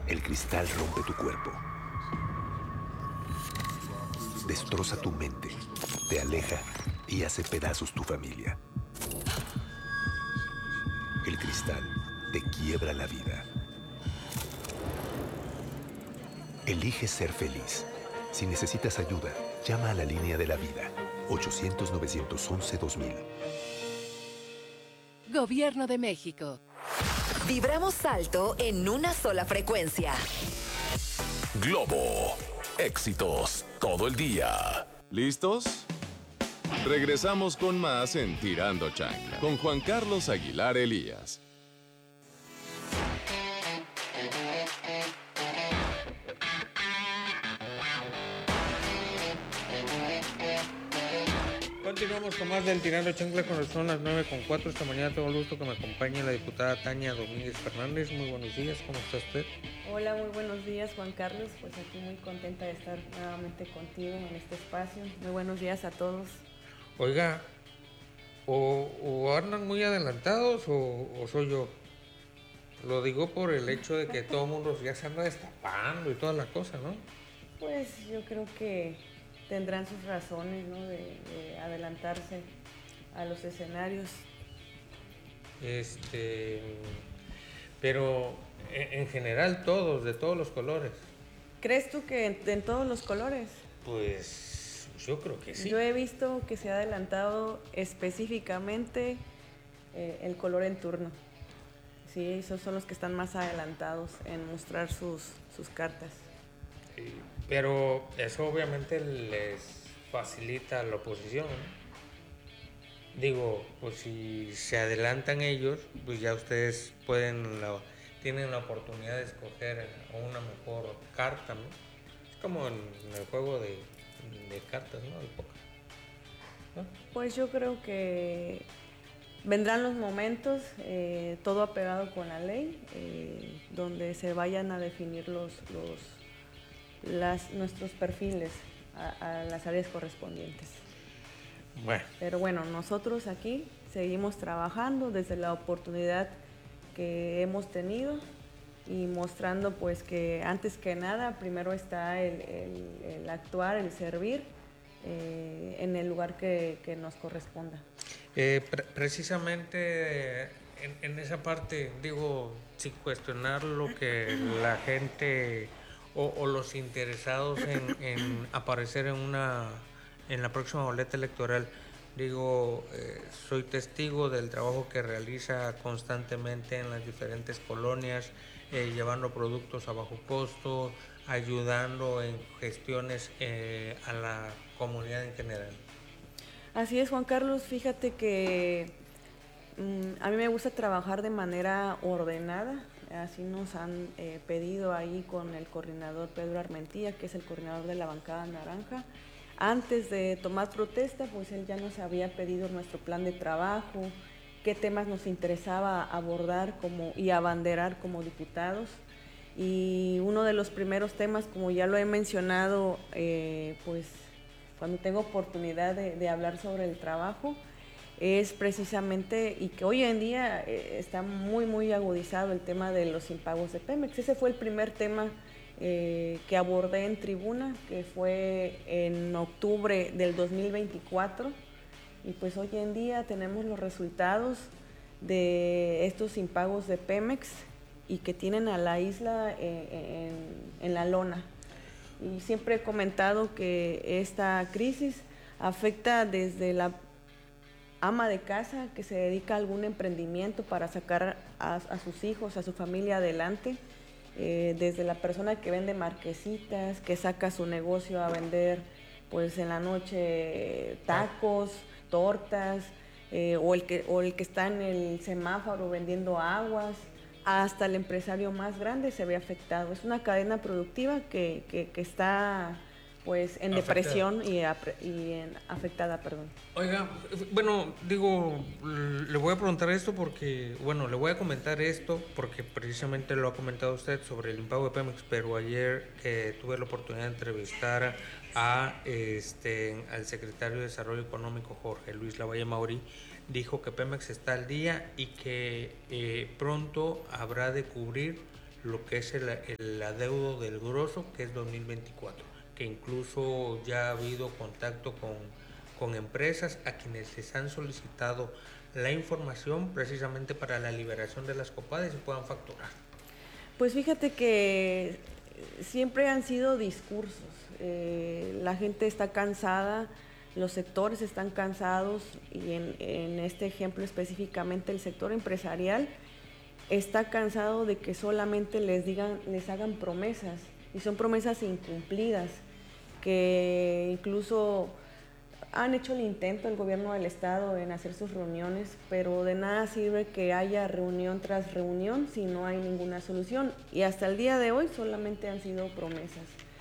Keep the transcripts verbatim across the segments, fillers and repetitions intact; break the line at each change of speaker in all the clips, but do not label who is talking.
El cristal rompe tu cuerpo, destroza tu mente, te aleja y hace pedazos tu familia. El cristal te quiebra la vida. Elige ser feliz. Si necesitas ayuda, llama a la línea de la vida, ochocientos, nueve once, dos mil.
Gobierno de México.
Vibramos alto en una sola frecuencia.
Globo. Éxitos todo el día.
¿Listos? Regresamos con más en Tirando Chancla con Juan Carlos Aguilar Elías.
Continuamos con más del Tirando Chancla con son las nueve con cuatro. Esta mañana tengo el gusto que me acompañe la diputada Tania Domínguez Fernández. Muy buenos días, ¿cómo está usted?
Hola, muy buenos días, Juan Carlos. Pues aquí muy contenta de estar nuevamente contigo en este espacio. Muy buenos días a todos.
Oiga, o, o andan muy adelantados o, o soy yo. Lo digo por el hecho de que todo el mundo ya se anda destapando y toda la cosa, ¿no?
Pues yo creo que tendrán sus razones, ¿no? De, de adelantarse a los escenarios.
Este, pero en, en general todos, de todos los colores.
¿Crees tú que en, en todos los colores?
Pues yo creo que sí.
Yo he visto que se ha adelantado específicamente eh, el color en turno. Sí, esos son los que están más adelantados en mostrar sus, sus cartas.
Sí, pero eso obviamente les facilita a la oposición, ¿no? Digo, pues si se adelantan ellos, pues ya ustedes pueden la, tienen la oportunidad de escoger una mejor carta, ¿no? Es como en, en el juego de, de cartas, ¿no? El póker, ¿no?
Pues yo creo que vendrán los momentos, eh, todo apegado con la ley, eh, donde se vayan a definir los, los las, nuestros perfiles a, a las áreas correspondientes.
Bueno.
Pero bueno, nosotros aquí seguimos trabajando desde la oportunidad que hemos tenido y mostrando pues que antes que nada primero está el, el, el actuar, el servir eh, en el lugar que, que nos corresponda.
Eh, pre precisamente en, en esa parte, digo, sin cuestionar lo que la gente o, o los interesados en, en aparecer en una en la próxima boleta electoral, digo, eh, soy testigo del trabajo que realiza constantemente en las diferentes colonias, eh, llevando productos a bajo costo, ayudando en gestiones eh, a la comunidad en general.
Así es, Juan Carlos, fíjate que mmm, a mí me gusta trabajar de manera ordenada, así nos han eh, pedido ahí con el coordinador Pedro Armentía, que es el coordinador de la bancada naranja. Antes de tomar protesta, pues él ya nos había pedido nuestro plan de trabajo, qué temas nos interesaba abordar como, y abanderar como diputados. Y uno de los primeros temas, como ya lo he mencionado, eh, pues cuando tengo oportunidad de, de hablar sobre el trabajo, es precisamente, y que hoy en día eh, está muy, muy agudizado el tema de los impagos de Pemex. Ese fue el primer tema eh, que abordé en tribuna, que fue en octubre del dos mil veinticuatro, y pues hoy en día tenemos los resultados de estos impagos de Pemex y que tienen a la isla eh, en, en la lona. Y siempre he comentado que esta crisis afecta desde la ama de casa que se dedica a algún emprendimiento para sacar a, a sus hijos, a su familia adelante, eh, desde la persona que vende marquesitas, que saca su negocio a vender pues en la noche tacos, tortas, eh, o, el que, o el que está en el semáforo vendiendo aguas, hasta el empresario más grande se ve afectado. Es una cadena productiva que, que, que está pues en afectada. depresión y, y en, afectada, perdón.
Oiga, bueno, digo, le voy a preguntar esto porque, bueno, le voy a comentar esto porque precisamente lo ha comentado usted sobre el impago de Pemex, pero ayer eh, tuve la oportunidad de entrevistar a este al secretario de Desarrollo Económico, Jorge Luis Lavalle Mauri. Dijo que Pemex está al día y que eh, pronto habrá de cubrir lo que es el, el adeudo del grosso, que es dos mil veinticuatro, que incluso ya ha habido contacto con, con empresas a quienes les han solicitado la información precisamente para la liberación de las copadas y puedan facturar.
Pues fíjate que siempre han sido discursos, eh, la gente está cansada, los sectores están cansados y en, en este ejemplo específicamente el sector empresarial está cansado de que solamente les digan, les hagan promesas y son promesas incumplidas, que incluso han hecho el intento el gobierno del estado en hacer sus reuniones, pero de nada sirve que haya reunión tras reunión si no hay ninguna solución. Y hasta el día de hoy solamente han sido promesas.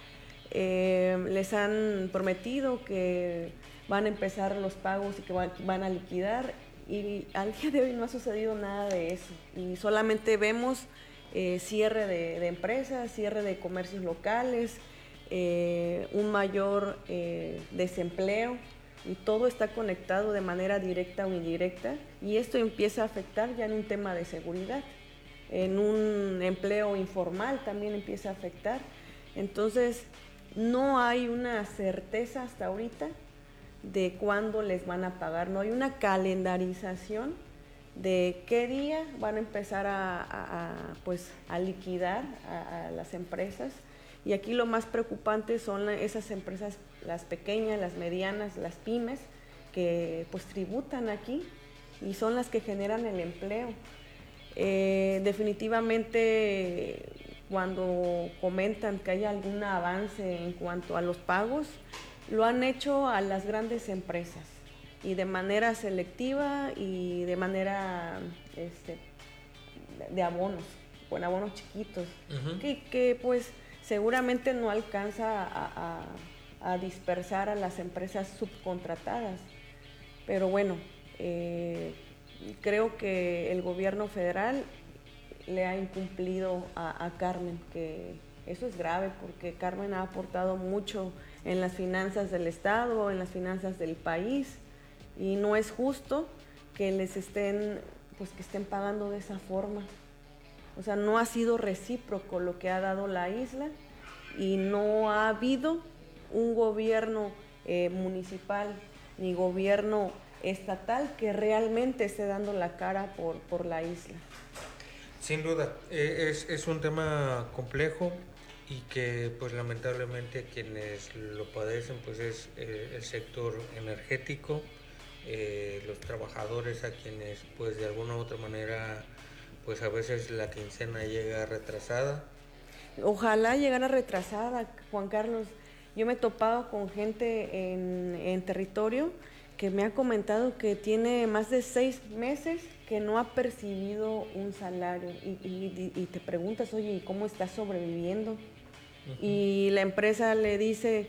Eh, les han prometido que van a empezar los pagos y que van, van a liquidar, y al día de hoy no ha sucedido nada de eso. Y solamente vemos eh, cierre de, de empresas, cierre de comercios locales, Eh, un mayor eh, desempleo, y todo está conectado de manera directa o indirecta, y esto empieza a afectar ya en un tema de seguridad, en un empleo informal también empieza a afectar. Entonces no hay una certeza hasta ahorita de cuándo les van a pagar, no hay una calendarización de qué día van a empezar a, a, a, pues, a liquidar a, a las empresas. Y aquí lo más preocupante son esas empresas, las pequeñas, las medianas, las pymes, que pues tributan aquí y son las que generan el empleo. Eh, definitivamente, cuando comentan que hay algún avance en cuanto a los pagos, lo han hecho a las grandes empresas y de manera selectiva y de manera este, de abonos, con abonos chiquitos, uh-huh. que, que pues seguramente no alcanza a, a, a dispersar a las empresas subcontratadas. Pero bueno, eh, creo que el gobierno federal le ha incumplido a, a Carmen, que eso es grave porque Carmen ha aportado mucho en las finanzas del Estado, en las finanzas del país, y no es justo que les estén, pues que estén pagando de esa forma. O sea, no ha sido recíproco lo que ha dado la isla y no ha habido un gobierno eh, municipal ni gobierno estatal que realmente esté dando la cara por, por la isla.
Sin duda, eh, es, es un tema complejo y que pues lamentablemente quienes lo padecen pues es eh, el sector energético, eh, los trabajadores a quienes pues de alguna u otra manera pues a veces la quincena llega retrasada.
Ojalá llegara retrasada, Juan Carlos. Yo me he topado con gente en, en territorio que me ha comentado que tiene más de seis meses que no ha percibido un salario y, y, y te preguntas, oye, ¿y cómo estás sobreviviendo? Uh-huh. Y la empresa le dice,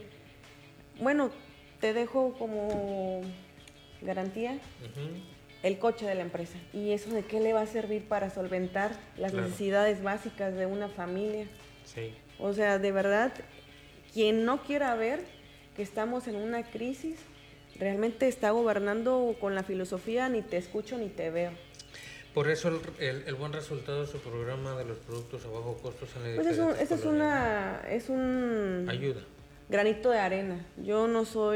bueno, te dejo como garantía uh-huh. el coche de la empresa. ¿Y eso de qué le va a servir para solventar las claro. necesidades básicas de una familia?
Sí.
O sea, de verdad, quien no quiera ver que estamos en una crisis, realmente está gobernando con la filosofía ni te escucho ni te veo.
Por eso el, el, el buen resultado de su programa de los productos a bajo costo en la
pues eso, eso es una es un
ayuda,
granito de arena. Yo no soy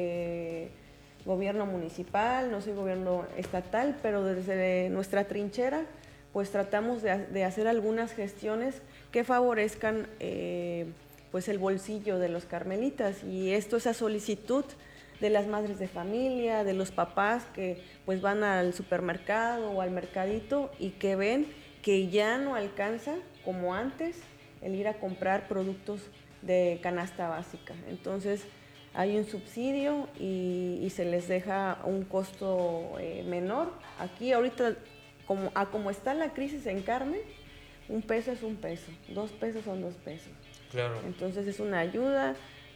eh, gobierno municipal, no soy gobierno estatal, pero desde nuestra trinchera pues tratamos de, de hacer algunas gestiones que favorezcan eh, pues el bolsillo de los carmelitas, y esto es a solicitud de las madres de familia, de los papás que pues van al supermercado o al mercadito y que ven que ya no alcanza como antes el ir a comprar productos de canasta básica. Entonces hay un subsidio y, y se les deja un costo eh, menor. Aquí ahorita, como, a como está la crisis en Carmen, un peso es un peso, dos pesos son dos pesos.
Claro.
Entonces es una ayuda.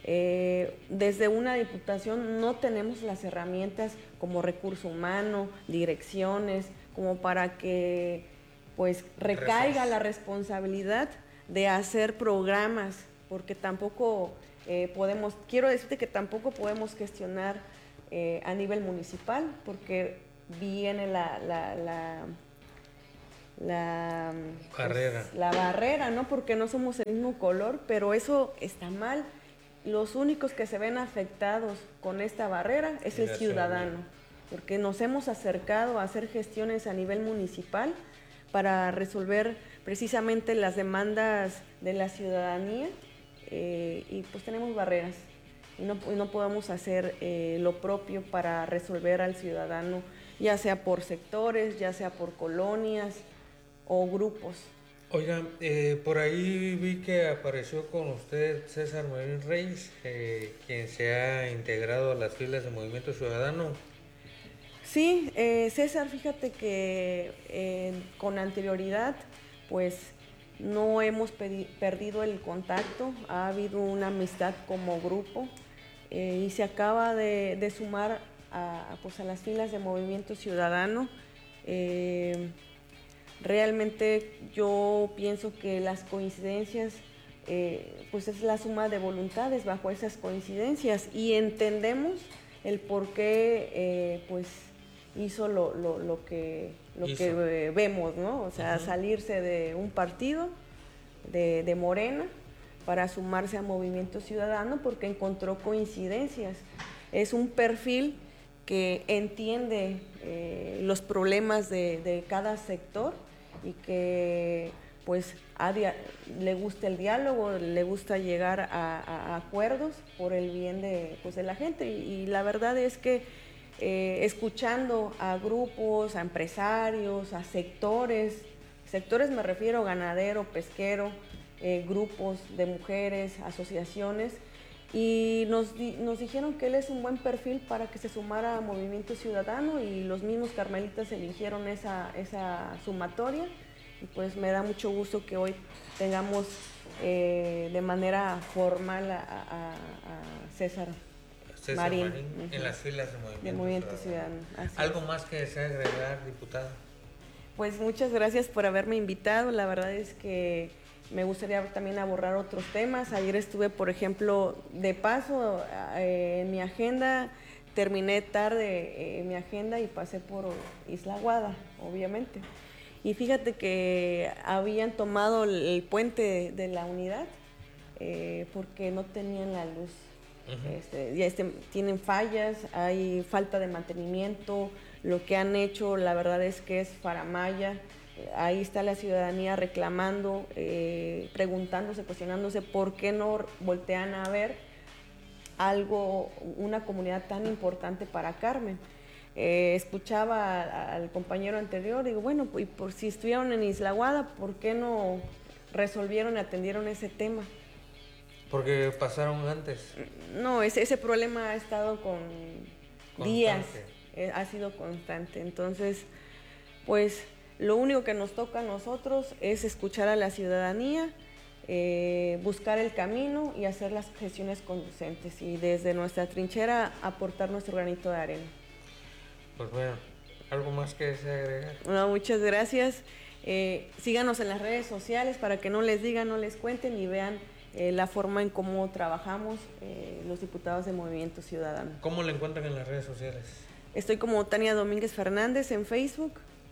Eh, desde una diputación no tenemos las herramientas como recurso humano, direcciones, como para que pues recaiga la responsabilidad de hacer programas, porque tampoco eh, podemos, quiero decirte que tampoco podemos gestionar eh, a nivel municipal, porque viene la, la, la la
barrera,
pues, la barrera, ¿no? Porque no somos el mismo color, pero eso está mal. Los únicos que se ven afectados con esta barrera es el ciudadano, porque nos hemos acercado a hacer gestiones a nivel municipal para resolver precisamente las demandas de la ciudadanía eh, y pues tenemos barreras y no, y no podemos hacer eh, lo propio para resolver al ciudadano, ya sea por sectores, ya sea por colonias o grupos.
Oiga, eh, por ahí vi que apareció con usted César Marín Reyes, eh, quien se ha integrado a las filas de Movimiento Ciudadano.
Sí, eh, César, fíjate que eh, con anterioridad, pues no hemos perdido el contacto, ha habido una amistad como grupo eh, y se acaba de, de sumar a, pues, a las filas de Movimiento Ciudadano. Eh, Realmente yo pienso que las coincidencias, eh, pues es la suma de voluntades bajo esas coincidencias y entendemos el por qué eh, pues hizo lo, lo, lo que, lo que eh, vemos, ¿no? O sea, uh-huh. salirse de un partido, de, de Morena, para sumarse a Movimiento Ciudadano porque encontró coincidencias. Es un perfil que entiende eh, los problemas de, de cada sector y que pues a, le gusta el diálogo, le gusta llegar a, a, a acuerdos por el bien de, pues, de la gente y, y la verdad es que eh, escuchando a grupos, a empresarios, a sectores, sectores me refiero ganadero, pesquero, eh, grupos de mujeres, asociaciones, y nos, di, nos dijeron que él es un buen perfil para que se sumara a Movimiento Ciudadano y los mismos carmelitas eligieron esa, esa sumatoria y pues me da mucho gusto que hoy tengamos eh, de manera formal a, a, a César,
César
Marín,
Marín
uh-huh.
en las filas de Movimiento,
de Movimiento
Ciudadano.
Ciudadano.
¿Algo más que desea agregar, diputada?
Pues muchas gracias por haberme invitado, la verdad es que me gustaría también abordar otros temas. Ayer estuve, por ejemplo, de paso eh, en mi agenda, terminé tarde eh, mi agenda y pasé por Isla Guada, obviamente. Y fíjate que habían tomado el, el puente de, de la unidad eh, porque no tenían la luz. Uh-huh. Este, ya este, tienen fallas, hay falta de mantenimiento. Lo que han hecho, la verdad es que es faramalla. Ahí está la ciudadanía reclamando, eh, preguntándose, cuestionándose por qué no voltean a ver algo, una comunidad tan importante para Carmen. Eh, escuchaba a, al compañero anterior, digo, bueno, y por si estuvieron en Isla Guada, ¿por qué no resolvieron y atendieron ese tema?
Porque pasaron antes.
No, ese, ese problema ha estado con constante. días, eh, ha sido constante. Entonces, pues lo único que nos toca a nosotros es escuchar a la ciudadanía, eh, buscar el camino y hacer las gestiones conducentes y desde nuestra trinchera aportar nuestro granito de arena.
Pues bueno, ¿algo más que desea agregar?
No, muchas gracias. Eh, síganos en las redes sociales para que no les digan, no les cuenten y vean eh, la forma en cómo trabajamos eh, los diputados de Movimiento Ciudadano.
¿Cómo le encuentran en las redes sociales?
Estoy como Tania Domínguez Fernández en Facebook.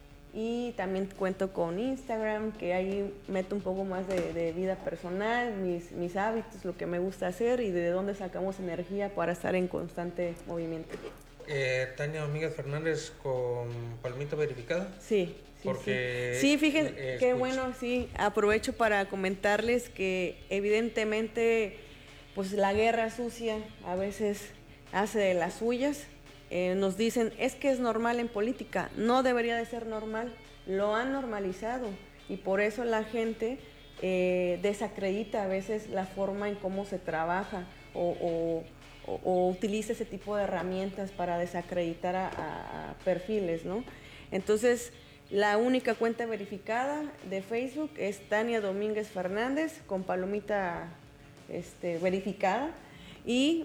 Y también cuento con Instagram, que ahí meto un poco más de, de vida personal, mis, mis hábitos, lo que me gusta hacer y de dónde sacamos energía para estar en constante movimiento.
Eh, Tania Domínguez Fernández con palomita verificada.
Sí, sí,
porque
sí. Sí, fíjense,
eh,
qué bueno, sí. Aprovecho para comentarles que evidentemente pues la guerra sucia a veces hace de las suyas. Eh, nos dicen, es que es normal en política. No debería de ser normal. Lo han normalizado y por eso la gente eh, desacredita a veces la forma en cómo se trabaja o, o, o, o utiliza ese tipo de herramientas para desacreditar a, a, a perfiles, ¿no? Entonces, la única cuenta verificada de Facebook es Tania Domínguez Fernández con palomita este, verificada y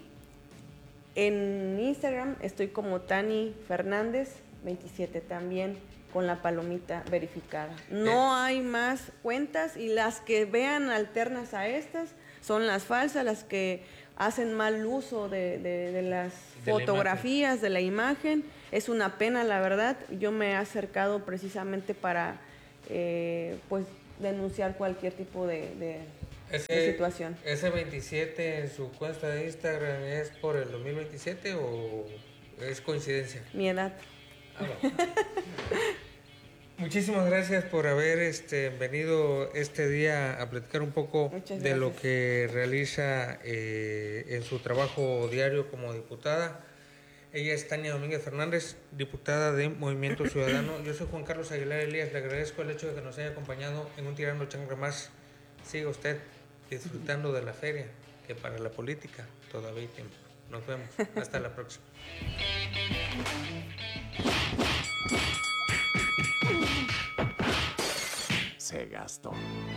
en Instagram estoy como Tani Fernández veintisiete también con la palomita verificada. No hay más cuentas y las que vean alternas a estas son las falsas, las que hacen mal uso de, de, de las de fotografías, la de la imagen. Es una pena, la verdad. Yo me he acercado precisamente para eh, pues denunciar cualquier tipo de, de,
ese,
de situación.
¿Ese veintisiete en su cuenta de Instagram es por el dos mil veintisiete o es coincidencia?
Mi edad.
Ah, bueno. Muchísimas gracias por haber este, venido este día a platicar un poco de lo que realiza eh, en su trabajo diario como diputada. Ella es Tania Domínguez Fernández, diputada de Movimiento Ciudadano. Yo soy Juan Carlos Aguilar Elías. Le agradezco el hecho de que nos haya acompañado en un Tirando Chancla más. Siga usted disfrutando de la feria, que para la política todavía hay tiempo. Nos vemos. Hasta la próxima.
Se gastó.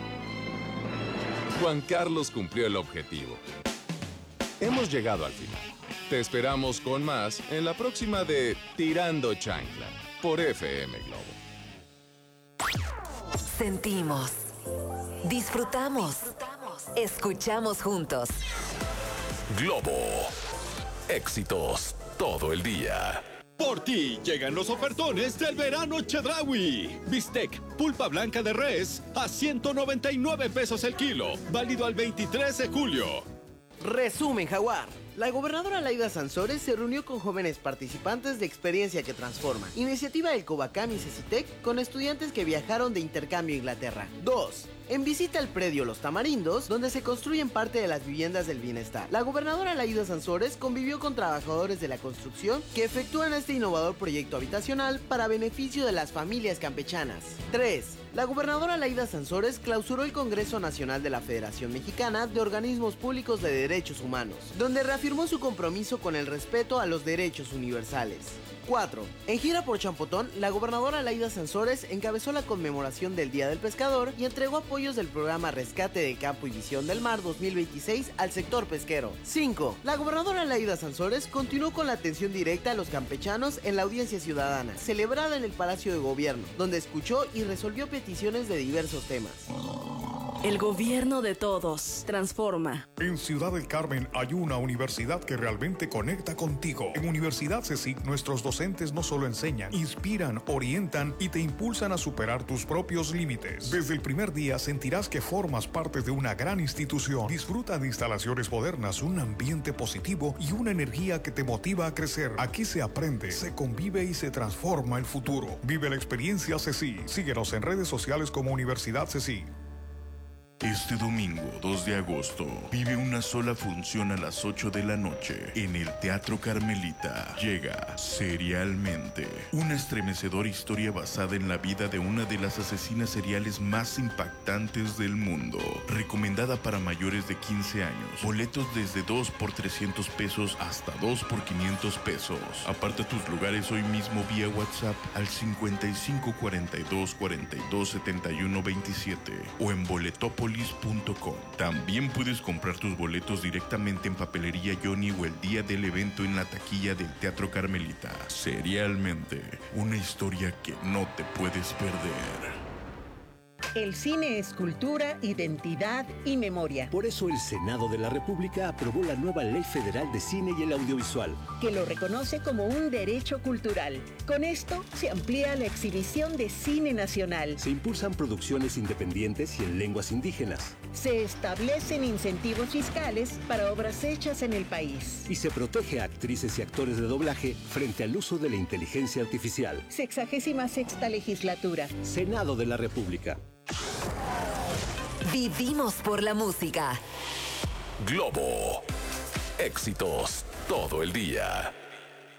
Juan Carlos cumplió el objetivo. Hemos llegado al final. Te esperamos con más en la próxima de Tirando Chancla por F M Globo.
Sentimos, disfrutamos, escuchamos juntos.
Globo. Éxitos todo el día.
Por ti llegan los ofertones del verano Chedraui. Bistec, pulpa blanca de res a ciento noventa y nueve pesos el kilo. Válido al veintitrés de julio.
Resumen Jaguar. La gobernadora Laida Sansores se reunió con jóvenes participantes de Experiencia que Transforma, iniciativa del Covacam y Cecitec, con estudiantes que viajaron de intercambio a Inglaterra. dos. En visita al predio Los Tamarindos, donde se construyen parte de las viviendas del bienestar. La gobernadora Laida Sansores convivió con trabajadores de la construcción que efectúan este innovador proyecto habitacional para beneficio de las familias campechanas. tres. La gobernadora Laida Sansores clausuró el Congreso Nacional de la Federación Mexicana de Organismos Públicos de Derechos Humanos, donde reafirmó su compromiso con el respeto a los derechos universales. cuatro. En gira por Champotón, la gobernadora Laida Sansores encabezó la conmemoración del Día del Pescador y entregó apoyos del programa Rescate de Campo y Visión del Mar dos mil veintiséis al sector pesquero. cinco. La gobernadora Laida Sansores continuó con la atención directa a los campechanos en la audiencia ciudadana, celebrada en el Palacio de Gobierno, donde escuchó y resolvió peticiones de diversos temas.
El gobierno de todos. Transforma.
En Ciudad del Carmen hay una universidad que realmente conecta contigo. En Universidad CECIC, nuestros docentes no solo enseñan, inspiran, orientan y te impulsan a superar tus propios límites. Desde el primer día sentirás que formas parte de una gran institución. Disfruta de instalaciones modernas, un ambiente positivo y una energía que te motiva a crecer. Aquí se aprende, se convive y se transforma el futuro. Vive la experiencia CECIC. Síguenos en redes sociales como Universidad CECIC.
Este domingo, dos de agosto, vive una sola función a las ocho de la noche en el Teatro Carmelita. Llega Serialmente, una estremecedora historia basada en la vida de una de las asesinas seriales más impactantes del mundo. Recomendada para mayores de quince años. Boletos desde dos por trescientos pesos hasta dos por quinientos pesos. Aparta tus lugares hoy mismo vía WhatsApp al cincuenta y cinco cuarenta y dos cuarenta y dos setenta y uno veintisiete o en Boletopolis punto com. También puedes comprar tus boletos directamente en Papelería Johnny o el día del evento en la taquilla del Teatro Carmelita. Serialmente, una historia que no te puedes perder.
El cine es cultura, identidad y memoria.
Por eso el Senado de la República aprobó la nueva Ley Federal de Cine y el Audiovisual,
que lo reconoce como un derecho cultural. Con esto se amplía la exhibición de cine nacional.
Se impulsan producciones independientes y en lenguas indígenas.
Se establecen incentivos fiscales para obras hechas en el país.
Y se protege a actrices y actores de doblaje frente al uso de la inteligencia artificial.
Sexagésima sexta legislatura.
Senado de la República.
Vivimos por la música.
Globo. Éxitos todo el día.